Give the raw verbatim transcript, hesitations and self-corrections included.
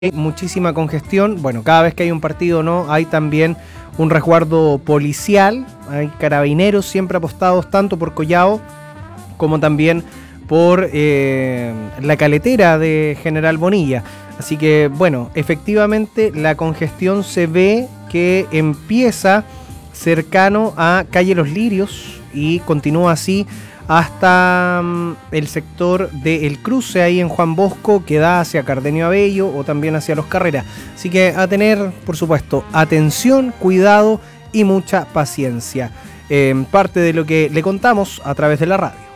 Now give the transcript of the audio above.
Hay muchísima congestión. Bueno, cada vez que hay un partido, ¿no? Hay también un resguardo policial. Hay carabineros siempre apostados tanto por Collao como también por eh, la caletera de General Bonilla. Así que, bueno, efectivamente la congestión se ve que empieza cercano a Calle Los Lirios y continúa así hasta um, el sector del cruce ahí en Juan Bosco, que da hacia Cardenio Abello o también hacia Los Carreras. Así que a tener, por supuesto, atención, cuidado y mucha paciencia. Eh, parte de lo que le contamos a través de la radio.